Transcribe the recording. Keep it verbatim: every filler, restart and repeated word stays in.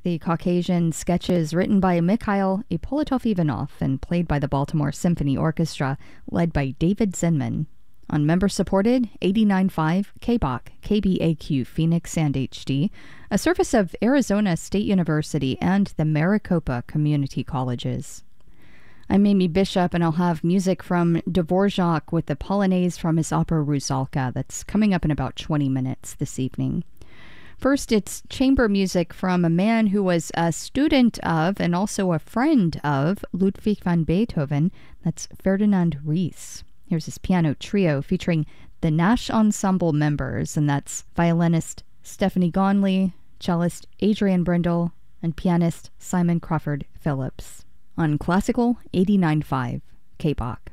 The Caucasian sketches written by Mikhail Ippolitov-Ivanov and played by the Baltimore Symphony Orchestra, led by David Zinman. On member-supported eighty-nine point five K B O C, K B A Q Phoenix and H D, a service of Arizona State University and the Maricopa Community Colleges. I'm Amy Bishop, and I'll have music from Dvorak with the Polonaise from his opera Rusalka that's coming up in about twenty minutes this evening. First, it's chamber music from a man who was a student of and also a friend of Ludwig van Beethoven. That's Ferdinand Ries. Here's his piano trio featuring the Nash Ensemble members, and that's violinist Stephanie Gonley, cellist Adrian Brindle, and pianist Simon Crawford Phillips. On Classical eighty-nine point five K B O C.